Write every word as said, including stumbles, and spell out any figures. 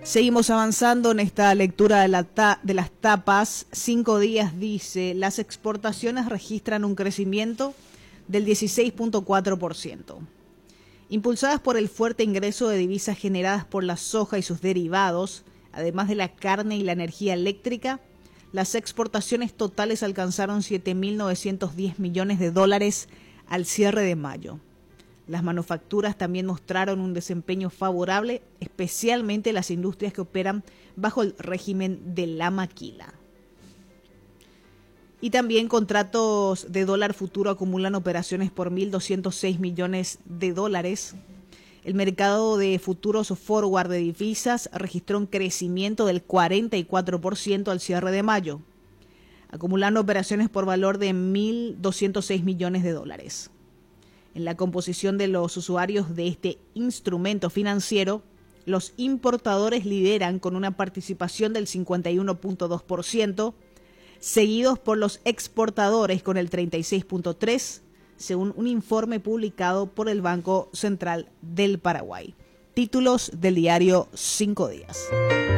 Seguimos avanzando en esta lectura de, la ta de las tapas. Cinco días dice, las exportaciones registran un crecimiento del dieciséis punto cuatro por ciento. Impulsadas por el fuerte ingreso de divisas generadas por la soja y sus derivados, además de la carne y la energía eléctrica, las exportaciones totales alcanzaron siete mil novecientos diez millones de dólares al cierre de mayo. Las manufacturas también mostraron un desempeño favorable, especialmente las industrias que operan bajo el régimen de la maquila. Y también contratos de dólar futuro acumulan operaciones por mil doscientos seis millones de dólares. El mercado de futuros forward de divisas registró un crecimiento del cuarenta y cuatro por ciento al cierre de mayo, acumulando operaciones por valor de mil doscientos seis millones de dólares. En la composición de los usuarios de este instrumento financiero, los importadores lideran con una participación del cincuenta y uno punto dos por ciento, seguidos por los exportadores con el treinta y seis punto tres por ciento, según un informe publicado por el Banco Central del Paraguay. Títulos del diario Cinco Días.